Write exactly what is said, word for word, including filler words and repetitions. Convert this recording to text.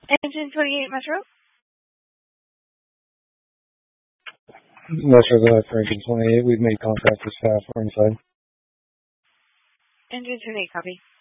Engine twenty-eight Metro. Metro, go ahead for engine twenty-eight. We've made contact with staff. We're inside. Engine twenty-eight, copy.